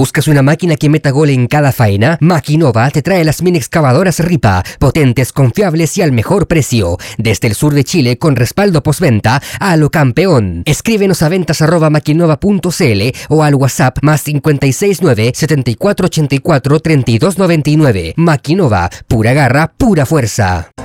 ¿Buscas una máquina que meta gol en cada faena? Maquinova te trae las mini excavadoras Ripa, potentes, confiables y al mejor precio. Desde el sur de Chile con respaldo postventa a lo campeón. Escríbenos a ventas@maquinova.cl o al WhatsApp +569 7484 3299. Maquinova, pura garra, pura fuerza.